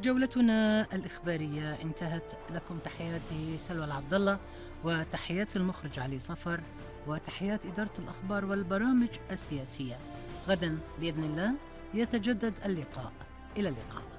جولتنا الإخبارية انتهت. لكم تحياتي سلوى العبد الله، وتحيات المخرج علي صفر، وتحيات إدارة الأخبار والبرامج السياسية. غدا بإذن الله يتجدد اللقاء. إلى اللقاء.